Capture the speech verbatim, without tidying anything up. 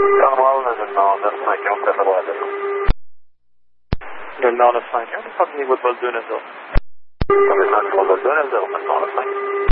Nove cinco, um para Ladeira. nove cinco, um para Woodward Dunazil. Woodward Dunazil, nove cinco.